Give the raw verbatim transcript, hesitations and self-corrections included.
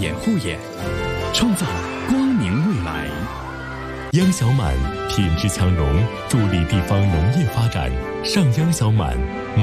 掩护眼，创造光明未来。 央小满品质强农，助力地方农业发展。上央小满。